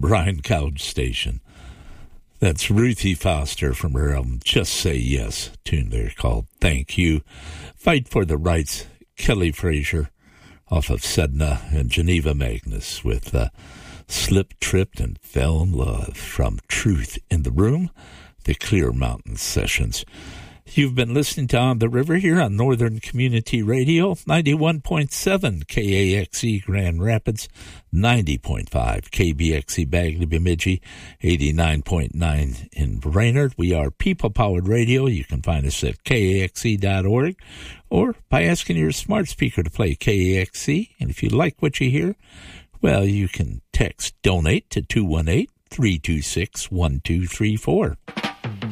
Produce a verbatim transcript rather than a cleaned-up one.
Bryan Couch Station. That's Ruthie Foster from her album Just Say Yes, tune there called Thank You. Fight for the Rights, Kelly Frazier off of Sedna, and Geneva Magnus with uh, Slipped, Tripped, and Fell in Love from Truth in the Room, the Clear Mountain Sessions. You've been listening to On the River here on Northern Community Radio, ninety-one point seven K A X E Grand Rapids, ninety point five K B X E Bagley Bemidji, eighty-nine point nine in Brainerd. We are people-powered radio. You can find us at K A X E dot org or by asking your smart speaker to play K A X E. And if you like what you hear, well, you can text donate to two one eight, three two six, one two three four.